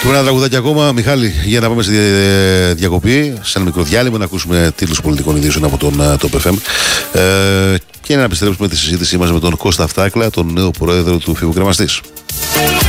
Λοιπόν, ένα τραγουδάκι ακόμα, Μιχάλη, για να πάμε στη διακοπή. Σε ένα μικρό διάλειμμα να ακούσουμε τίτλους πολιτικών ειδήσεων από τον Top FM. Και να επιστρέψουμε τη συζήτησή μας με τον Κώστα Φτάκλα, τον νέο πρόεδρο του Φιβοκρεμαστής.